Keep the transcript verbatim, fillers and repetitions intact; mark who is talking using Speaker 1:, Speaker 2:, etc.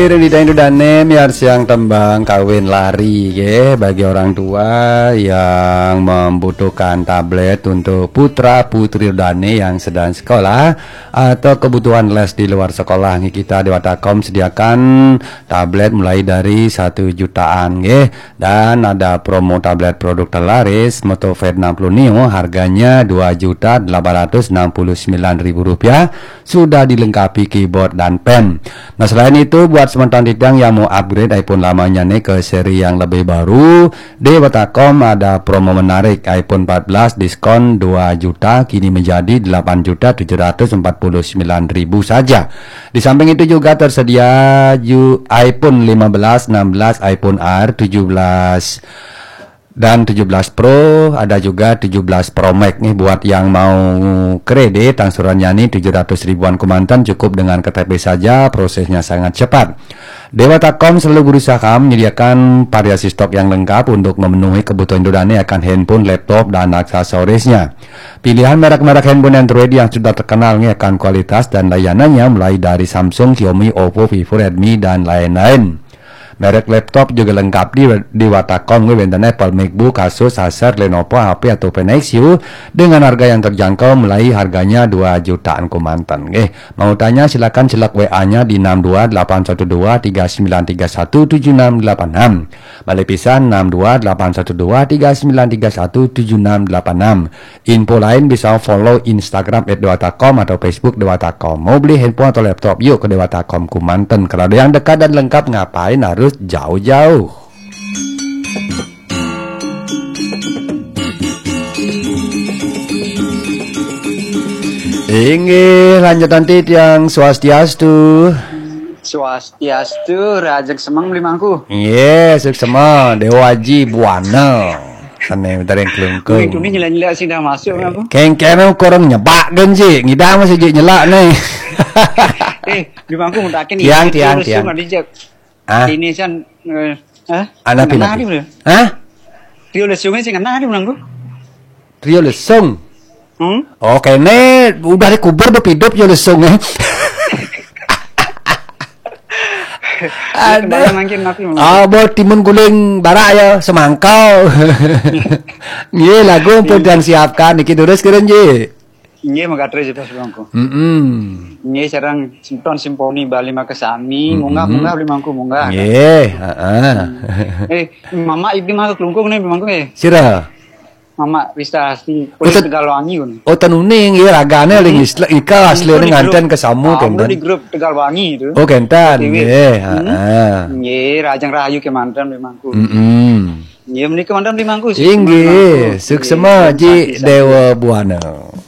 Speaker 1: Ireng di dane miar siang tembang kawin lari ya bagi orang tua yang membutuhkan tablet untuk putra putri dane yang sedang sekolah atau kebutuhan les di luar sekolah. Kita di Watakom sediakan tablet mulai dari satu jutaan ya, dan ada promo tablet produk terlaris Motoved enam puluh Neo harganya dua juta delapan ratus enam puluh sembilan ribu rupiah, sudah dilengkapi keyboard dan pen. Nah selain itu buat sementara tidang yang mau upgrade iPhone lamanya nih ke seri yang lebih baru, di Watakom ada promo menarik iPhone empat belas diskon dua juta kini menjadi delapan juta tujuh ratus empat puluh sembilan ribu saja. Di samping itu juga tersedia iPhone lima belas, enam belas, iPhone R tujuh belas dan tujuh belas Pro, ada juga tujuh belas Pro Max nih buat yang mau kredit. Angsurannya nih tujuh ratus ribuan Kumantan, cukup dengan K T P saja, prosesnya sangat cepat. Dewa Takom selalu berusaha menyediakan variasi stok yang lengkap untuk memenuhi kebutuhan Dodane akan handphone, laptop, dan aksesorisnya. Pilihan merek-merek handphone Android yang sudah terkenal nih akan kualitas dan layanannya mulai dari Samsung, Xiaomi, Oppo, Vivo, Redmi, dan lain-lain. Merek laptop juga lengkap di, di Watakom, Windows, Apple, MacBook, Asus, Acer, Lenovo, H P atau Nexus dengan harga yang terjangkau mulai harganya dua jutaan Kumantan. Eh, mau tanya silakan celak W A-nya di enam dua delapan satu dua tiga sembilan tiga satu tujuh enam delapan enam. Balik pisan enam dua delapan satu dua tiga sembilan tiga satu tujuh enam delapan enam. Info lain bisa follow Instagram et dewatakom atau Facebook Dewatakom. Mau beli handphone atau laptop, yuk ke Dewatakom Kumantan. Kalau ada yang dekat dan lengkap, ngapain harus jauh-jauh. Inggih lanjutan tit yang swastiastu.
Speaker 2: Swastiastu, rajak semang limangku.
Speaker 1: Yes, semang Dewa Haji Buana. Ane bentar yang kelungkung.
Speaker 2: Itu ni nyela-nyela sih dah masuk aku.
Speaker 1: Keng-keng korang nyebak kan sih. Ngidang masih je nyelak nih.
Speaker 2: Eh, limangku mentakin
Speaker 1: ni. Tiang, tiang, tiang.
Speaker 2: Ah. Ini kan eh
Speaker 1: anak pindah. Hah?
Speaker 2: Rio lesungnya sih ngana di limangku.
Speaker 1: Rio lesung.
Speaker 2: Hmm?
Speaker 1: Oh, kayaknya udah dikubur berhidup Rio lesung eh. Ada mungkin napi. Ah, buat timun guling barak ya semangkau. Nggih lagu pun dan siapkan iki terus keren je.
Speaker 2: Nggih magatre je pas bangku.
Speaker 1: Heeh.
Speaker 2: Nggih sareng simton simponi Bali Makasami, munggah-munggah limangku munggah.
Speaker 1: Nggih, heeh.
Speaker 2: Eh, mama ibni mah kelungkung nih limangku eh.
Speaker 1: Sira.
Speaker 2: Mama wista asli polis Tegalwangi un.
Speaker 1: Oh tenuning ya ragane ling ika asli nganten ke samu
Speaker 2: kenten. Di grup Tegalwangi itu.
Speaker 1: Oh kenten. Nggih, heeh.
Speaker 2: Nggih, Rajang Rahayu kemanten limangku.
Speaker 1: Heeh.
Speaker 2: Nggih menika manten limangku.
Speaker 1: Inggih, suksema Ji Dewa Buana.